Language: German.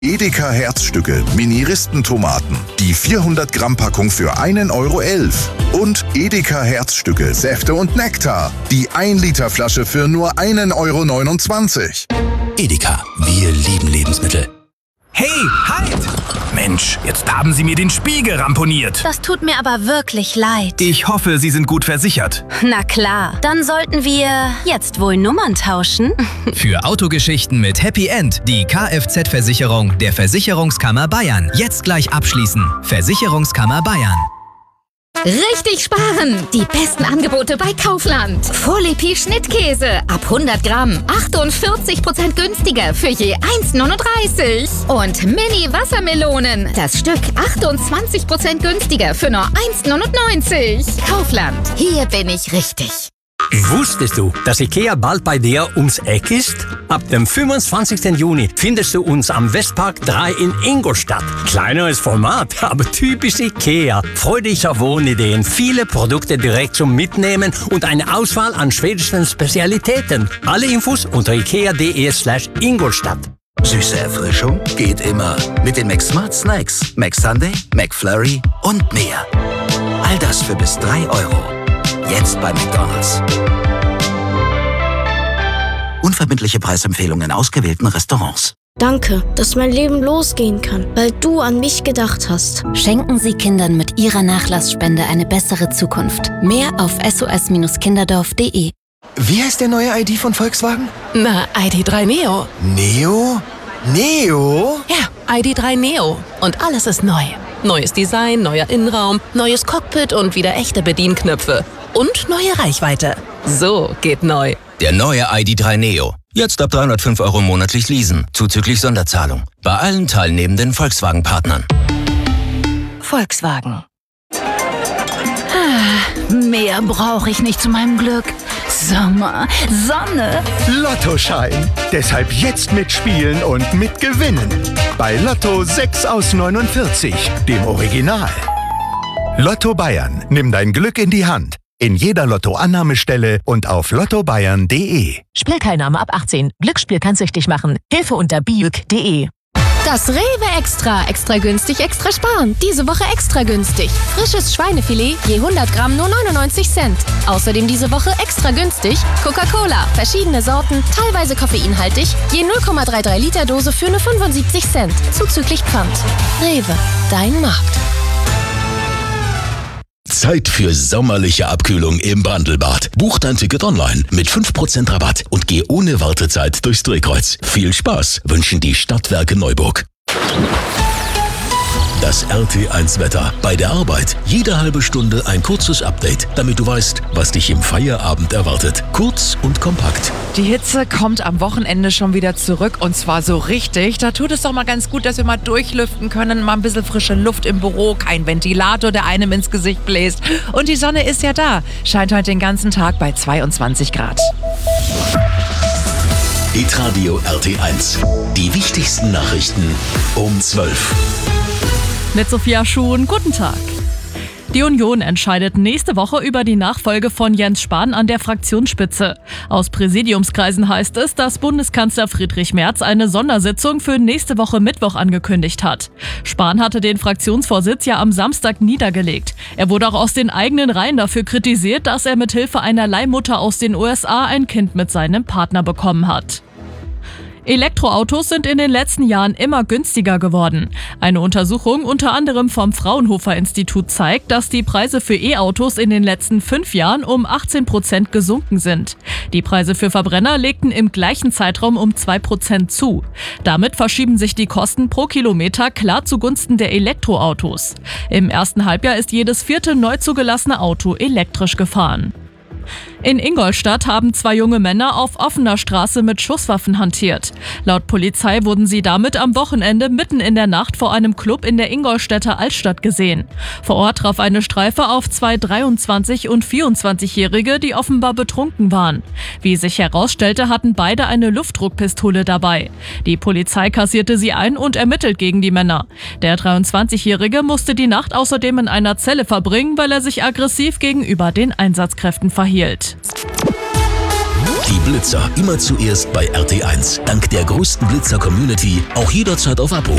Edeka Herzstücke Mini-Ristentomaten. Die 400 Gramm Packung für 1,11 €. Und Edeka Herzstücke Säfte und Nektar. Die 1 Liter Flasche für nur 1,29 €. Edeka, wir lieben Lebensmittel. Hey, halt! Mensch, jetzt haben Sie mir den Spiegel ramponiert. Das tut mir aber wirklich leid. Ich hoffe, Sie sind gut versichert. Na klar, dann sollten wir jetzt wohl Nummern tauschen. Für Autogeschichten mit Happy End die Kfz-Versicherung der Versicherungskammer Bayern. Jetzt gleich abschließen. Versicherungskammer Bayern. Richtig sparen! Die besten Angebote bei Kaufland. Volepi Schnittkäse ab 100 Gramm 48% günstiger für je 1,39 €. Und Mini Wassermelonen, das Stück 28% günstiger für nur 1,99 €. Kaufland, hier bin ich richtig. Wusstest du, dass IKEA bald bei dir ums Eck ist? Ab dem 25. Juni findest du uns am Westpark 3 in Ingolstadt. Kleineres Format, aber typisch IKEA. Freu dich auf Wohnideen, viele Produkte direkt zum Mitnehmen und eine Auswahl an schwedischen Spezialitäten. Alle Infos unter ikea.de/Ingolstadt. Süße Erfrischung geht immer. Mit den McSmart Snacks, McSunday, McFlurry und mehr. All das für bis 3 €. Jetzt bei McDonald's. Unverbindliche Preisempfehlungen in ausgewählten Restaurants. Danke, dass mein Leben losgehen kann, weil du an mich gedacht hast. Schenken Sie Kindern mit Ihrer Nachlassspende eine bessere Zukunft. Mehr auf sos-kinderdorf.de. Wie heißt der neue ID von Volkswagen? Na, ID.3 Neo. Neo? Neo? Ja, ID.3 Neo. Und alles ist neu. Neues Design, neuer Innenraum, neues Cockpit und wieder echte Bedienknöpfe. Und neue Reichweite. So geht neu. Der neue ID.3 Neo. Jetzt ab 305 € monatlich leasen, zuzüglich Sonderzahlung. Bei allen teilnehmenden Volkswagen-Partnern. Volkswagen. Mehr brauche ich nicht zu meinem Glück. Sommer, Sonne. Lottoschein. Deshalb jetzt mitspielen und mitgewinnen. Bei Lotto 6 aus 49, dem Original. Lotto Bayern. Nimm dein Glück in die Hand. In jeder Lotto-Annahmestelle und auf lottobayern.de. Spielteilnahme ab 18. Glücksspiel kann süchtig machen. Hilfe unter biuk.de. Das Rewe Extra. Extra günstig, extra sparen. Diese Woche extra günstig. Frisches Schweinefilet je 100 Gramm nur 99 Cent. Außerdem diese Woche extra günstig Coca-Cola. Verschiedene Sorten, teilweise koffeinhaltig. Je 0,33 Liter Dose für nur 75 Cent. Zuzüglich Pfand. Rewe. Dein Markt. Zeit für sommerliche Abkühlung im Bandelbad. Buch dein Ticket online mit 5% Rabatt und geh ohne Wartezeit durchs Drehkreuz. Viel Spaß wünschen die Stadtwerke Neuburg. Das RT1-Wetter. Bei der Arbeit jede halbe Stunde ein kurzes Update, damit du weißt, was dich im Feierabend erwartet. Kurz und kompakt. Die Hitze kommt am Wochenende schon wieder zurück und zwar so richtig. Da tut es doch mal ganz gut, dass wir mal durchlüften können, mal ein bisschen frische Luft im Büro, kein Ventilator, der einem ins Gesicht bläst. Und die Sonne ist ja da, scheint heute den ganzen Tag bei 22 Grad. Hitradio RT1. Die wichtigsten Nachrichten um 12. Mit Sophia Schuhn, guten Tag. Die Union entscheidet nächste Woche über die Nachfolge von Jens Spahn an der Fraktionsspitze. Aus Präsidiumskreisen heißt es, dass Bundeskanzler Friedrich Merz eine Sondersitzung für nächste Woche Mittwoch angekündigt hat. Spahn hatte den Fraktionsvorsitz ja am Samstag niedergelegt. Er wurde auch aus den eigenen Reihen dafür kritisiert, dass er mithilfe einer Leihmutter aus den USA ein Kind mit seinem Partner bekommen hat. Elektroautos sind in den letzten Jahren immer günstiger geworden. Eine Untersuchung unter anderem vom Fraunhofer-Institut zeigt, dass die Preise für E-Autos in den letzten 5 Jahren um 18% gesunken sind. Die Preise für Verbrenner legten im gleichen Zeitraum um 2% zu. Damit verschieben sich die Kosten pro Kilometer klar zugunsten der Elektroautos. Im ersten Halbjahr ist jedes 4. neu zugelassene Auto elektrisch gefahren. In Ingolstadt haben 2 junge Männer auf offener Straße mit Schusswaffen hantiert. Laut Polizei wurden sie damit am Wochenende mitten in der Nacht vor einem Club in der Ingolstädter Altstadt gesehen. Vor Ort traf eine Streife auf 2 23- und 24-Jährige, die offenbar betrunken waren. Wie sich herausstellte, hatten beide eine Luftdruckpistole dabei. Die Polizei kassierte sie ein und ermittelt gegen die Männer. Der 23-Jährige musste die Nacht außerdem in einer Zelle verbringen, weil er sich aggressiv gegenüber den Einsatzkräften verhielt. Die Blitzer, immer zuerst bei RT1. Dank der größten Blitzer-Community, auch jederzeit auf Abo.